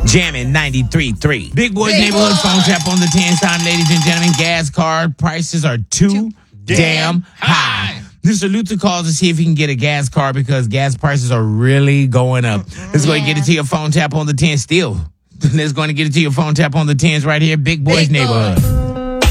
Jamming 93.3. Big Boys Neighborhood phone tap on the 10's time, ladies and gentlemen. Gas card prices are too damn high. Mr. Luther calls to see if he can get a gas card because gas prices are really going up. Let's go and get it to your phone tap on the 10 still. Let's go and get it to your phone tap on the 10s right here. Big Boys Neighborhood.